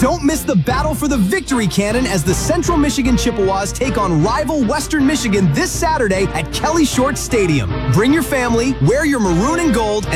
Don't miss the battle for the victory cannon as the Central Michigan Chippewas take on rival Western Michigan this Saturday at Kelly Short Stadium. Bring your family, wear your maroon and gold,